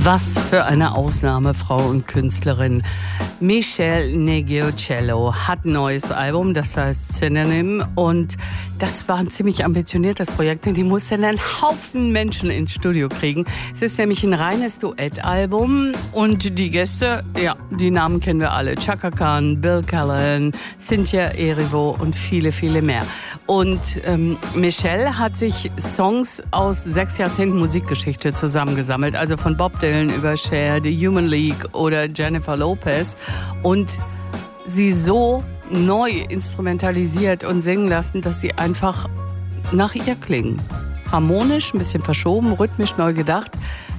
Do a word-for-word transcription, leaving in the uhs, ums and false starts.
Was für eine Ausnahmefrau und Künstlerin. Meshell Ndegeocello hat ein neues Album, das heißt Synonym, und das war ein ziemlich ambitioniertes Projekt, denn die musste einen Haufen Menschen ins Studio kriegen. Es ist nämlich ein reines Duettalbum und die Gäste, ja, die Namen kennen wir alle. Chaka Khan, Bill Callahan, Cynthia Erivo und viele, viele mehr. Und ähm, Meshell hat sich Songs aus sechs Jahrzehnten Musikgeschichte zusammengesammelt, also von Bob Dylan über Cher, The Human League oder Jennifer Lopez, und sie so neu instrumentalisiert und singen lassen, dass sie einfach nach ihr klingen. Harmonisch, ein bisschen verschoben, rhythmisch neu gedacht.